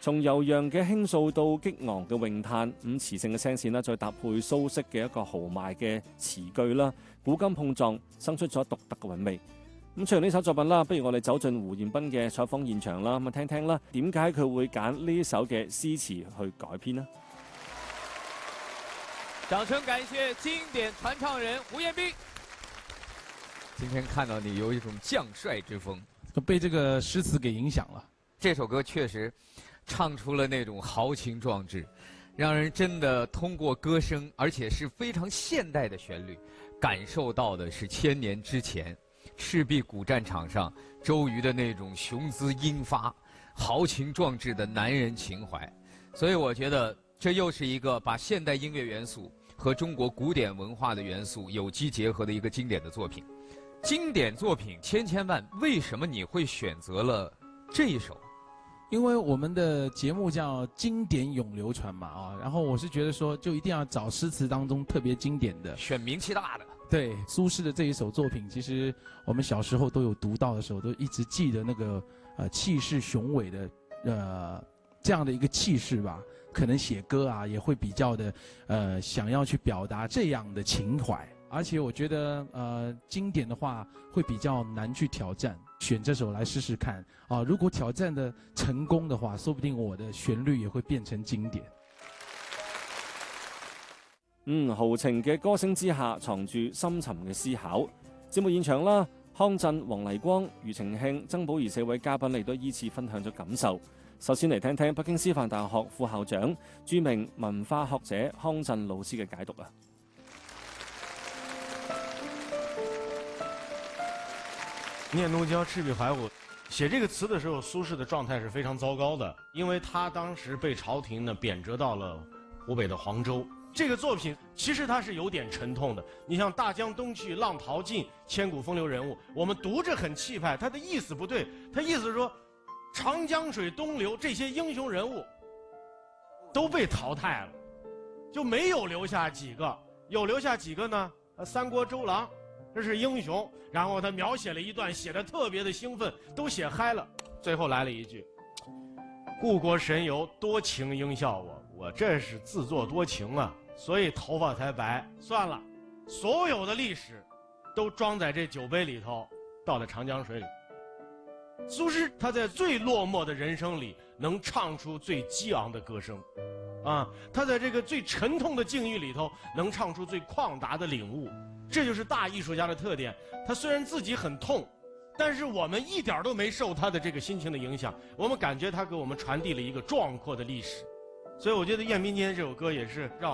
從悠揚嘅輕訴到激昂嘅詠嘆，咁磁性嘅聲線啦，再搭配蘇軾嘅一個豪邁嘅詞句啦，古今碰撞，生出咗獨特嘅韻味。咁唱完呢首作品啦，不如我哋走進胡彥斌嘅採訪現場啦，咁聽聽啦，點解佢會揀呢首嘅詩詞去改編呢？ 掌聲感謝經典傳唱人胡彥斌。今天看到你有一種將帥之風， 被這個詩詞給影響了。 這首歌確實唱出了那種豪情壯志，讓人真的通過歌聲，而且是非常現代的旋律，感受到的是千年之前赤壁古戰場上周瑜的那種雄姿英發、豪情壯志的男人情懷。所以我覺得這又是一個把現代音樂元素和中國古典文化的元素有機結合的一個經典的作品。經典作品千千萬，為什麼你會選擇了這一首？ 因為我們的節目叫經典永流傳嘛，啊，然後我是覺得說，就一定要找詩詞當中特別經典的， 選名氣大的。 對，蘇軾的這一首作品，其實我們小時候都有讀到的時候，都一直記得那個氣勢雄偉的這樣的一個氣勢吧。可能寫歌啊也會比較的想要去表達這樣的情懷。而且我覺得經典的話會比較難去挑戰，選這首來試試看啊！如果挑戰的成功的話，說不定我的旋律也會變成經典。 豪情嘅歌聲之下藏住深沉嘅思考。節目現場啦，康震、黃黎光、庾澄慶、曾寶儀4位嘉賓嚟都依次分享咗感受。首先嚟聽聽北京師範大學副校長、著名文化學者康震老師嘅解讀啊！ 念奴嬌·赤壁懷古，寫這個詞的時候，蘇軾的狀態是非常糟糕的，因為他當時被朝廷呢貶謫到了湖北的黃州。這個作品其實它是有點沉痛的。你像大江東去，浪淘盡，千古風流人物，我們讀着很氣派，它的意思不對，它意思是說長江水東流，這些英雄人物都被淘汰了，就沒有留下幾個。有留下幾個呢？三國周郎。這是英雄，然後他描寫了一段，寫得特別的興奮，都寫嗨了。最後來了一句：故國神遊，多情應笑我這是自作多情啊，所以頭髮才白。算了，所有的歷史都裝在這酒杯裏頭，倒在長江水裏。蘇軾他在最落寞的人生裏，能唱出最激昂的歌聲，啊，他在這個最沉痛的境遇裏頭，能唱出最曠達的領悟。這就是大藝術家的特點，他雖然自己很痛，但是我們一點都沒受他的這個心情的影響，我們感覺他給我們傳遞了一個壯闊的歷史。所以我覺得彥斌今天這首歌也是讓